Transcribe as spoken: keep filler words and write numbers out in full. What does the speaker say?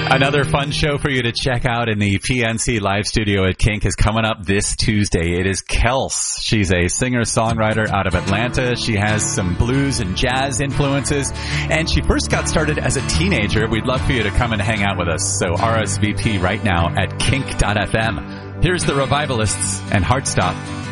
Another fun show for you to check out in the P N C Live Studio at Kink is coming up this Tuesday. It is Kels. She's a singer-songwriter out of Atlanta. She has some blues and jazz influences, and she first got started as a teenager. We'd love for you to come and hang out with us, so R S V P right now at kink dot f m. Here's the Revivalists and Heartstop.